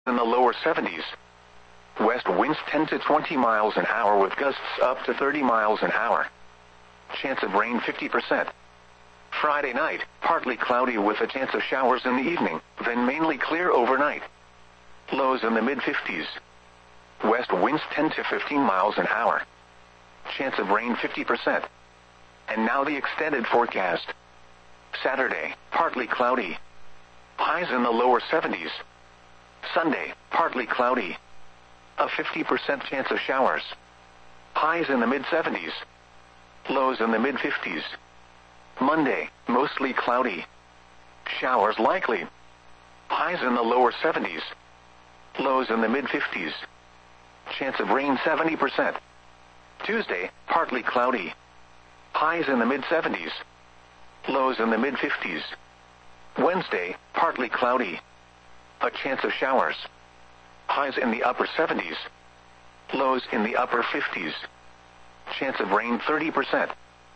in the lower 70s. West winds 10 to 20 miles an hour with gusts up to 30 miles an hour. Chance of rain 50%. Friday night, partly cloudy with a chance of showers in the evening, then mainly clear overnight. Lows in the mid-50s. West winds 10 to 15 miles an hour. Chance of rain 50%. And now the extended forecast. Saturday, partly cloudy. Highs in the lower 70s. Sunday, partly cloudy. A 50% chance of showers. Highs in the mid-70s. Lows in the mid-50s. Monday, mostly cloudy. Showers likely. Highs in the lower 70s. Lows in the mid-50s. Chance of rain 70%. Tuesday, partly cloudy. Highs in the mid-70s. Lows in the mid-50s. Wednesday, partly cloudy. A chance of showers. Highs in the upper 70s. Lows in the upper 50s. Chance of rain 30%.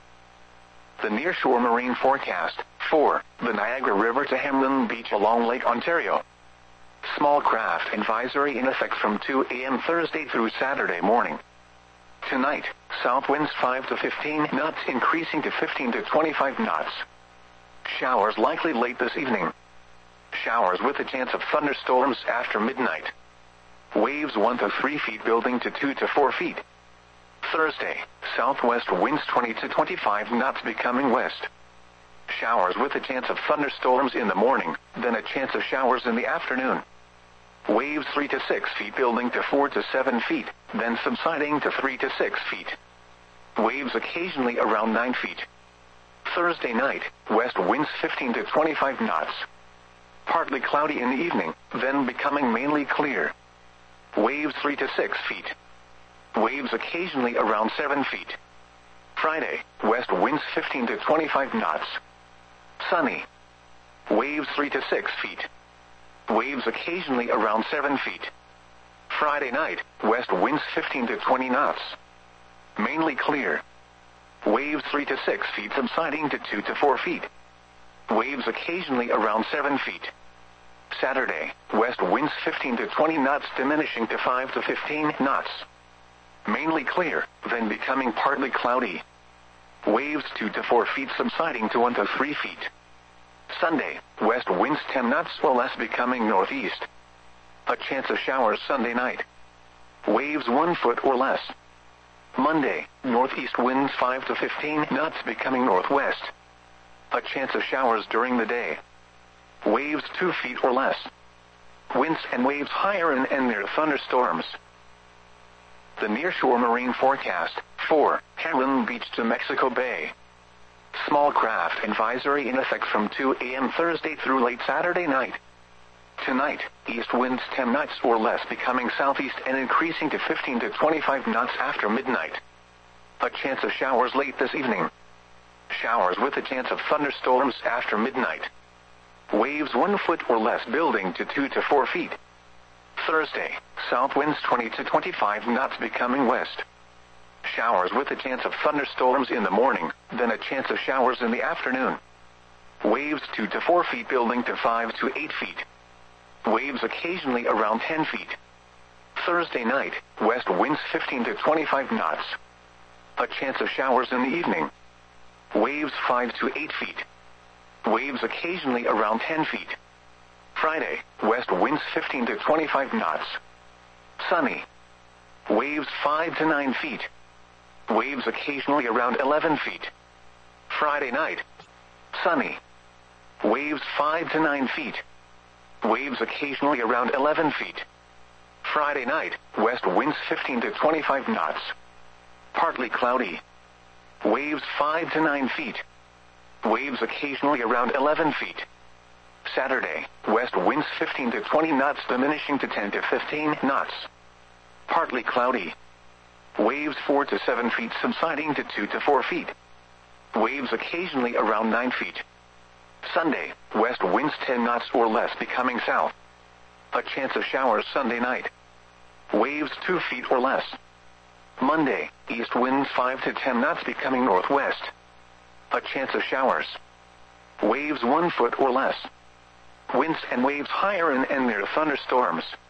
The nearshore marine forecast. 4. The Niagara River to Hamlin Beach along Lake Ontario. Small craft advisory in effect from 2 a.m. Thursday through Saturday morning. Tonight, south winds 5 to 15 knots increasing to 15 to 25 knots. Showers likely late this evening. Showers with a chance of thunderstorms after midnight. Waves 1 to 3 feet building to 2 to 4 feet. Thursday, southwest winds 20 to 25 knots becoming west. Showers with a chance of thunderstorms in the morning, then a chance of showers in the afternoon. Waves 3 to 6 feet building to 4 to 7 feet, then subsiding to 3 to 6 feet. Waves occasionally around 9 feet. Thursday night, west winds 15 to 25 knots. Partly cloudy in the evening, then becoming mainly clear. Waves 3 to 6 feet. Waves occasionally around 7 feet. Friday, west winds 15 to 25 knots. Sunny. Waves 3 to 6 feet. Waves occasionally around 7 feet. Friday night, west winds 15 to 20 knots. Mainly clear. Waves 3 to 6 feet subsiding to 2 to 4 feet. Waves occasionally around 7 feet. Saturday, west winds 15 to 20 knots diminishing to 5 to 15 knots. Mainly clear, then becoming partly cloudy. Waves 2 to 4 feet subsiding to 1 to 3 feet. Sunday, west winds 10 knots or less becoming northeast. A chance of showers Sunday night. Waves 1 foot or less. Monday, northeast winds 5 to 15 knots becoming northwest. A chance of showers during the day. Waves 2 feet or less. Winds and waves higher and near thunderstorms. The nearshore marine forecast. 4. Hamlin Beach to Mexico Bay. Small craft advisory in effect from 2 a.m. Thursday through late Saturday night. Tonight, east winds 10 knots or less becoming southeast and increasing to 15 to 25 knots after midnight. A chance of showers late this evening. Showers with a chance of thunderstorms after midnight. Waves 1 foot or less building to 2 to 4 feet. Thursday, south winds 20 to 25 knots becoming west. Showers with a chance of thunderstorms in the morning, then a chance of showers in the afternoon. Waves 2 to 4 feet building to 5 to 8 feet. Waves occasionally around 10 feet. Thursday night, west winds 15 to 25 knots. A chance of showers in the evening. Waves 5 to 8 feet. Waves occasionally around 10 feet. Friday, west winds 15 to 25 knots. Sunny. Waves 5 to 9 feet. Waves occasionally around 11 feet. Friday night. Sunny. Waves 5 to 9 feet. Waves occasionally around 11 feet. Friday night, west winds 15 to 25 knots. Partly cloudy. Waves 5 to 9 feet. Waves occasionally around 11 feet. Saturday, west winds 15 to 20 knots diminishing to 10 to 15 knots. Partly cloudy. Waves 4 to 7 feet subsiding to 2 to 4 feet. Waves occasionally around 9 feet. Sunday, west winds 10 knots or less becoming south. A chance of showers Sunday night. Waves 2 feet or less. Monday, east winds 5 to 10 knots becoming northwest. A chance of showers. Waves 1 foot or less. Winds and waves higher and near thunderstorms.